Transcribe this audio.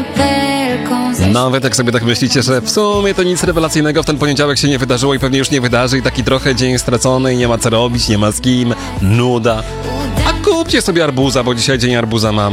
Nawet jak sobie tak myślicie, że w sumie to nic rewelacyjnego w ten poniedziałek się nie wydarzyło i pewnie już nie wydarzy i taki trochę dzień stracony i nie ma co robić, nie ma z kim, nuda. A kupcie sobie arbuza, bo dzisiaj dzień arbuza mamy.